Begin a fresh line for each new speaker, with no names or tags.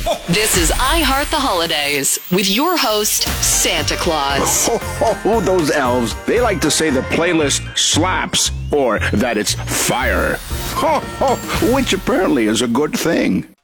This is I Heart the Holidays with your host, Santa Claus.
Oh, those elves. They like to say the playlist slaps or that it's fire. Which apparently is a good thing.